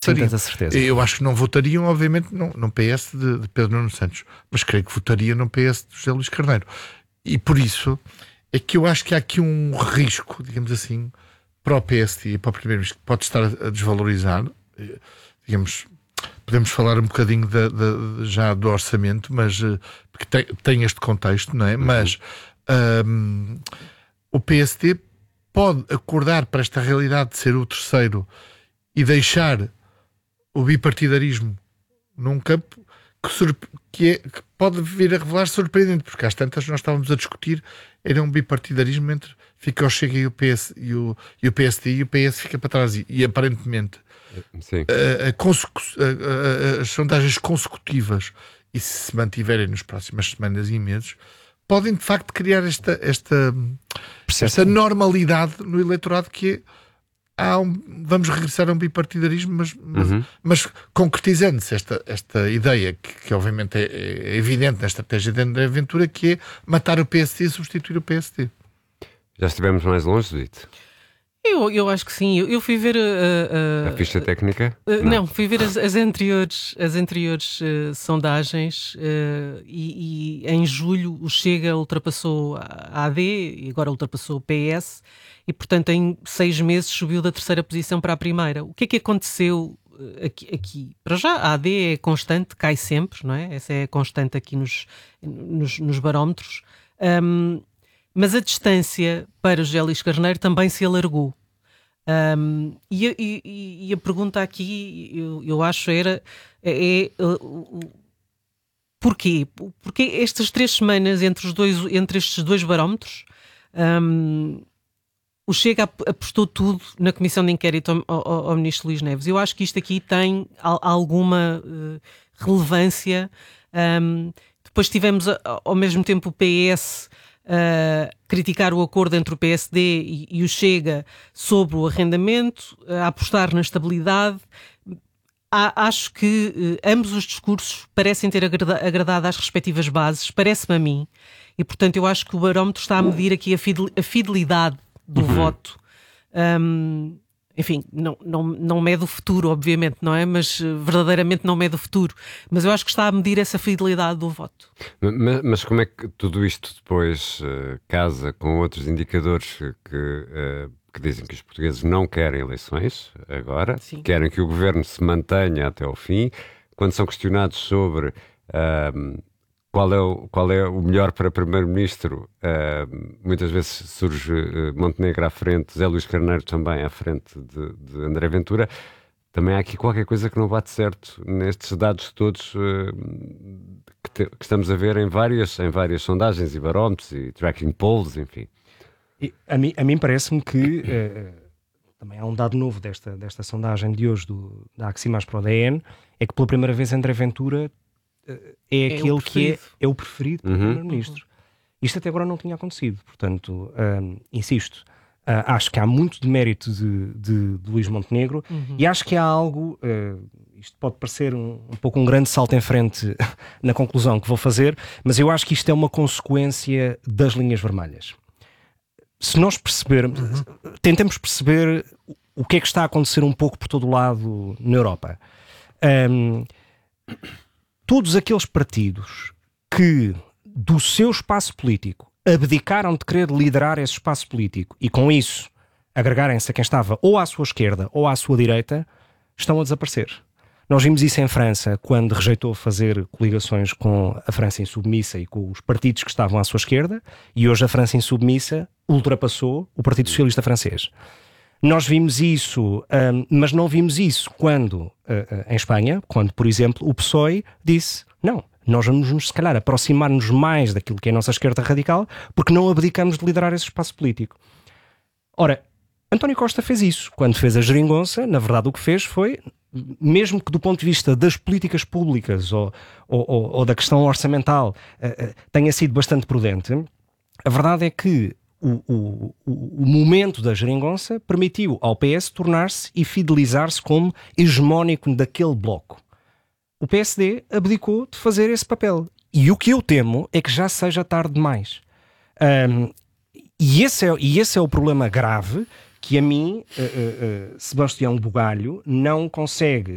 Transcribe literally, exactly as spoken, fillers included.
votariam. tens a certeza? Eu acho que não votariam, obviamente, no, no P S de, de Pedro Nuno Santos, mas creio que votaria no P S de José Luís Carneiro. E por isso é que eu acho que há aqui um risco, digamos assim, para o P S D e para o Primeiro-Ministro, que pode estar a desvalorizar. Digamos, podemos falar um bocadinho de, de, de, já do orçamento, mas porque tem, tem este contexto, não é? Uhum. Mas um, o P S D pode acordar para esta realidade de ser o terceiro e deixar o bipartidarismo num campo que, surp- que, é, que pode vir a revelar surpreendente, porque às tantas nós estávamos a discutir, era um bipartidarismo entre fica o Chega e o, P S, e o, e o P S D e o P S fica para trás e, e aparentemente Sim. A, a consecu- a, a, as sondagens consecutivas e se mantiverem nas próximas semanas e meses podem de facto criar esta, esta, esta normalidade no eleitorado que é há um, vamos regressar a um bipartidarismo, mas, mas, Uhum. mas concretizando-se esta, esta ideia, que, que obviamente é, é evidente na estratégia de André Ventura, que é matar o P S D e substituir o P S D. Já estivemos mais longe, Dito? Eu, eu acho que sim. Eu, eu fui ver uh, uh, A ficha técnica? uh, Não. não, fui ver as, as anteriores, as anteriores uh, sondagens uh, e, e em julho o Chega ultrapassou a AD e agora ultrapassou o P S e, portanto, em seis meses subiu da terceira posição para a primeira. O que é que aconteceu uh, aqui, aqui? Para já, a AD é constante, cai sempre, não é? Essa é a constante aqui nos, nos, nos barómetros. Um, Mas a distância para José Luís Carneiro também se alargou. Um, e, a, e, e a pergunta aqui, eu, eu acho, era é, é, uh, uh, porquê? Porque estas três semanas entre, os dois, entre estes dois barómetros, um, o Chega apostou tudo na Comissão de Inquérito ao, ao, ao Ministro Luís Neves. Eu acho que isto aqui tem al, alguma uh, relevância. Um, depois tivemos ao mesmo tempo o P S Uh, criticar o acordo entre o P S D e, e o Chega sobre o arrendamento, uh, apostar na estabilidade. Há, acho que uh, ambos os discursos parecem ter agrada, agradado às respectivas bases, parece-me a mim, e portanto eu acho que o barómetro está a medir aqui a, fidel, a fidelidade do uhum. voto. Um, Enfim, não, não, não mede o futuro, obviamente, não é? Mas verdadeiramente não mede o futuro. Mas eu acho que está a medir essa fidelidade do voto. Mas, mas como é que tudo isto depois uh, casa com outros indicadores que, uh, que dizem que os portugueses não querem eleições agora, Sim. querem que o governo se mantenha até ao fim, quando são questionados sobre uh, qual, é o, qual é o melhor para primeiro-ministro, uh, muitas vezes surge uh, Montenegro à frente, José Luís Carneiro também à frente de, de André Ventura. Também há aqui qualquer coisa que não bate certo nestes dados todos uh, que, te, que estamos a ver em várias, em várias sondagens e barómetros e tracking polls, enfim. E a mim, a mim parece-me que uh, também há um dado novo desta, desta sondagem de hoje do, da Aximas para o D N, é que pela primeira vez André Ventura é aquele é que é, é o preferido do uhum. primeiro-ministro. Uhum. Isto até agora não tinha acontecido. Portanto, um, insisto, uh, acho que há muito de mérito de, de, de Luís Montenegro uhum. e acho que há algo, uh, isto pode parecer um, um pouco um grande salto em frente na conclusão que vou fazer, mas eu acho que isto é uma consequência das linhas vermelhas. Se nós percebermos, uhum. tentemos perceber o que é que está a acontecer um pouco por todo o lado na Europa. Um, Todos aqueles partidos que, do seu espaço político, abdicaram de querer liderar esse espaço político e, com isso, agregarem-se a quem estava ou à sua esquerda ou à sua direita, estão a desaparecer. Nós vimos isso em França, quando rejeitou fazer coligações com a França insubmissa e com os partidos que estavam à sua esquerda, e hoje a França insubmissa ultrapassou o Partido Socialista Francês. Nós vimos isso, um, mas não vimos isso quando, uh, uh, em Espanha, quando, por exemplo, o P S O E disse, não, nós vamos, se calhar, aproximar-nos mais daquilo que é a nossa esquerda radical, porque não abdicamos de liderar esse espaço político. Ora, António Costa fez isso. Quando fez a geringonça, na verdade o que fez foi, mesmo que do ponto de vista das políticas públicas ou, ou, ou, ou da questão orçamental uh, uh, tenha sido bastante prudente, a verdade é que O, o, o momento da geringonça permitiu ao P S tornar-se e fidelizar-se como hegemónico daquele bloco. O P S D abdicou de fazer esse papel. E o que eu temo é que já seja tarde demais. Um, e, esse é, e esse é o problema grave que a mim, uh, uh, uh, Sebastião Bugalho, não consegue